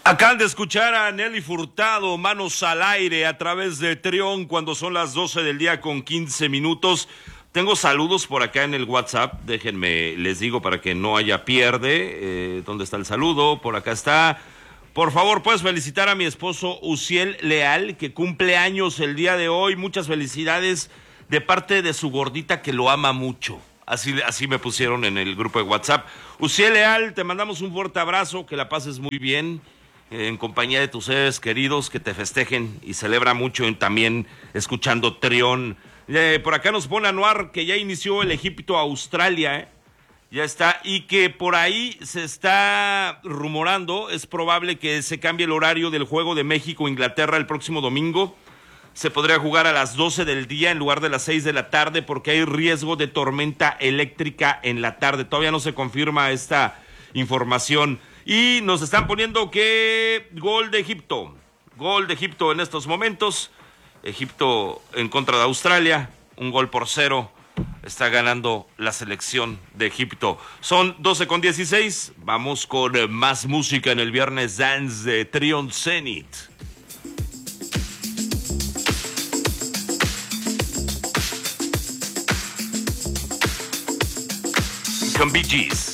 Acaban de escuchar a Nelly Furtado, Manos al Aire, a través de Trión, cuando son las 12 del día con 15 minutos. Tengo saludos por acá en el WhatsApp, déjenme, les digo para que no haya pierde. ¿Dónde está el saludo? Por acá está. Por favor, puedes felicitar a mi esposo Uciel Leal, que cumple años el día de hoy. Muchas felicidades de parte de su gordita que lo ama mucho. Así me pusieron en el grupo de WhatsApp. Uciel Leal, te mandamos un fuerte abrazo, que la pases muy bien, en compañía de tus seres queridos, que te festejen y celebra mucho también escuchando Trión. Por acá nos pone Anuar que ya inició el Egipto-Australia, ya está, y que por ahí se está rumorando, es probable que se cambie el horario del juego de México-Inglaterra el próximo domingo. Se podría jugar a las 12 del día en lugar de las 6 de la tarde porque hay riesgo de tormenta eléctrica en la tarde. Todavía no se confirma esta información. Y nos están poniendo que gol de Egipto en estos momentos. Egipto en contra de Australia, 1-0. Está ganando la selección de Egipto. Son 12:16. Vamos con más música en el Viernes Dance de Trión Zenit. Con Bee Gees.